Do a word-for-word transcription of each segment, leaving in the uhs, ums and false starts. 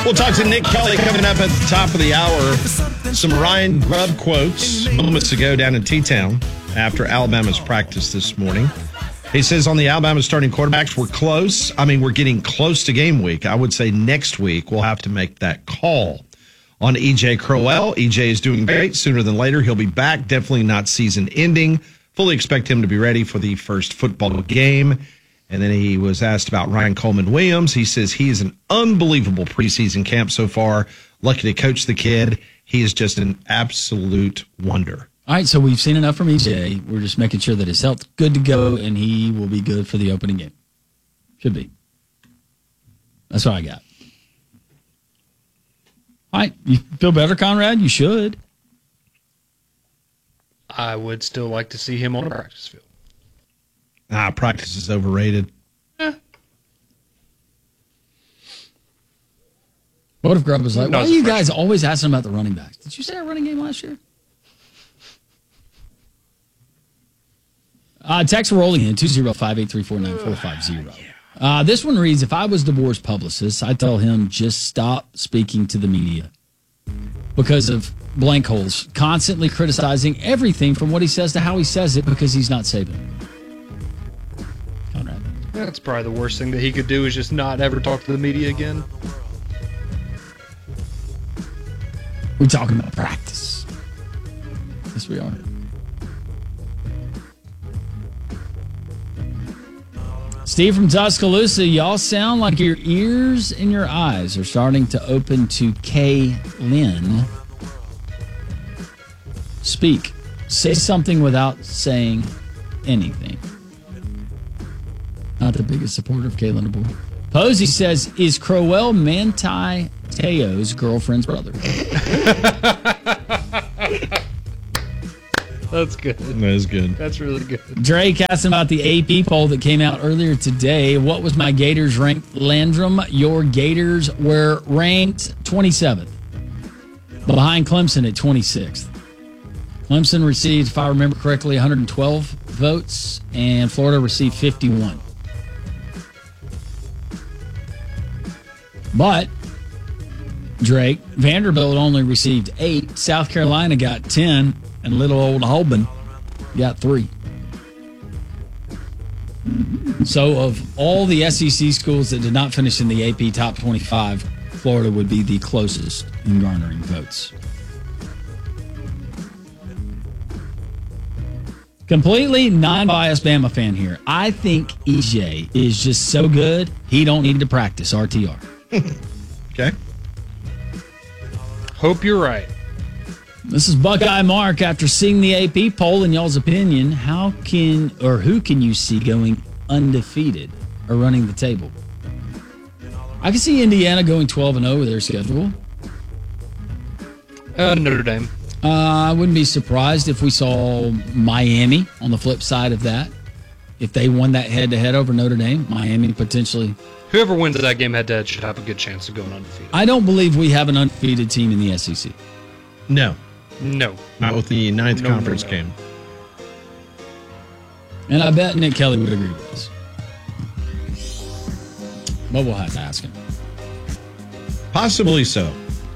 We'll talk to Nick Kelly coming up at the top of the hour. Some Ryan Grubb quotes moments ago down in T-Town after Alabama's practice this morning. He says on the Alabama starting quarterbacks, we're close. I mean, we're getting close to game week. I would say next week we'll have to make that call. On E J Crowell, E J is doing great. Sooner than later, he'll be back. Definitely not season ending. Fully expect him to be ready for the first football game. And then he was asked about Ryan Coleman Williams. He says he is an unbelievable preseason camp so far. Lucky to coach the kid. He is just an absolute wonder. All right, so we've seen enough from E J. We're just making sure that his health's good to go, and he will be good for the opening game. Should be. That's what I got. All right, you feel better, Conrad? You should. I would still like to see him on a practice field. Ah, practice is overrated. Eh. What if Grubb was like, No, why are it's a you guys freshman. always asking about the running backs? Did you say a running game last year? Uh, text rolling in, two zero five, eight three four, nine four five zero. Uh, this one reads, if I was DeBoer's publicist, I'd tell him just stop speaking to the media because of blank holes, constantly criticizing everything from what he says to how he says it because he's not Saban. Conrad. That's probably the worst thing that he could do is just not ever talk to the media again. We're talking about practice. Yes, we are. Steve from Tuscaloosa, y'all sound like your ears and your eyes are starting to open to K. Lynn. Speak. Say something without saying anything. Not the biggest supporter of Kalen DeBoer. Posey says, is Crowell Manti Te'o's girlfriend's brother? That's good. That is good. That's really good. Drake asked him about the A P poll that came out earlier today. What was my Gators ranked? Landrum, your Gators were ranked twenty-seventh, behind Clemson at twenty-sixth. Clemson received, if I remember correctly, one hundred twelve votes, and Florida received fifty-one. But Drake, Vanderbilt only received eight. South Carolina got ten. And little old Holman got three. So of all the S E C schools that did not finish in the A P top twenty-five, Florida would be the closest in garnering votes. Completely non-biased Bama fan here. I think E J is just so good, he don't need to practice R T R. Okay. Hope you're right. This is Buckeye Mark. After seeing the A P poll, in y'all's opinion, how can or who can you see going undefeated or running the table? I can see Indiana going twelve and oh with their schedule. Uh, Notre Dame. Uh, I wouldn't be surprised if we saw Miami on the flip side of that. If they won that head-to-head over Notre Dame, Miami potentially. Whoever wins that game head-to-head should have a good chance of going undefeated. I don't believe we have an undefeated team in the S E C. No. No. Not with the ninth No, conference no, no. game. And I bet Nick Kelly would agree with us. But we'll have to ask him. Possibly so.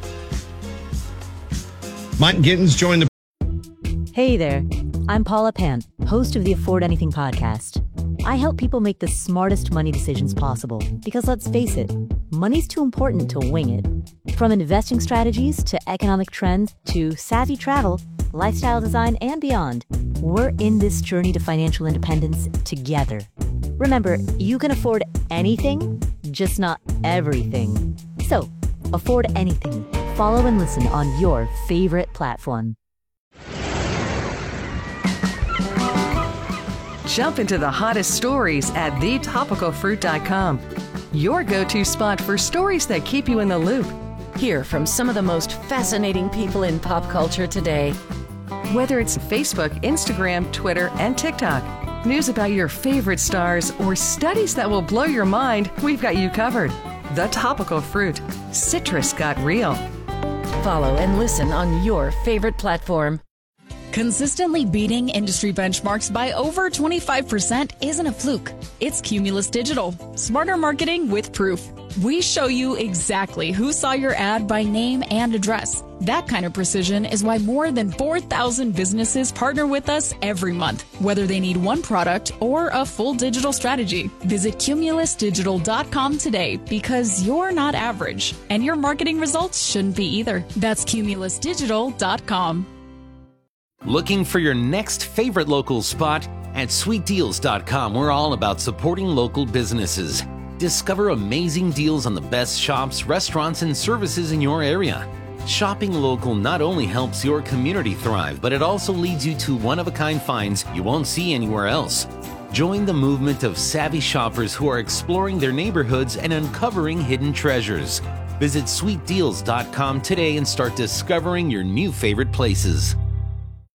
Mike Gittins joined the... Hey there, I'm Paula Pan, host of the Afford Anything podcast. I help people make the smartest money decisions possible because let's face it, money's too important to wing it. From investing strategies to economic trends to savvy travel, lifestyle design, and beyond, we're in this journey to financial independence together. Remember, you can afford anything, just not everything. So, afford anything. Follow and listen on your favorite platform. Jump into the hottest stories at the topical fruit dot com. Your go-to spot for stories that keep you in the loop. Hear from some of the most fascinating people in pop culture today. Whether it's Facebook, Instagram, Twitter, and TikTok, news about your favorite stars, or studies that will blow your mind, we've got you covered. The Topical Fruit. Citrus got real. Follow and listen on your favorite platform. Consistently beating industry benchmarks by over twenty-five percent isn't a fluke. It's Cumulus Digital. Smarter marketing with proof. We show you exactly who saw your ad by name and address. That kind of precision is why more than four thousand businesses partner with us every month, whether they need one product or a full digital strategy. Visit cumulus digital dot com today because you're not average, and your marketing results shouldn't be either. That's cumulus digital dot com. Looking for your next favorite local spot? At sweet deals dot com, we're all about supporting local businesses. Discover amazing deals on the best shops, restaurants, and services in your area. Shopping local not only helps your community thrive, but it also leads you to one-of-a-kind finds you won't see anywhere else. Join the movement of savvy shoppers who are exploring their neighborhoods and uncovering hidden treasures. Visit sweet deals dot com today and start discovering your new favorite places.